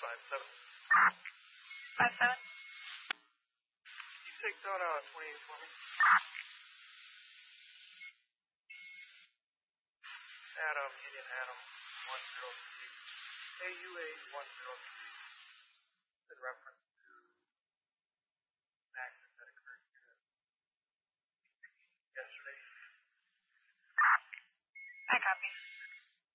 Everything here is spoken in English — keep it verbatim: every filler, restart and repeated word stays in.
five seven. Five seven. You take Donna on twenty-eight for me. Adam, Indian Adam, one zero three. A U A one zero three. Good reference.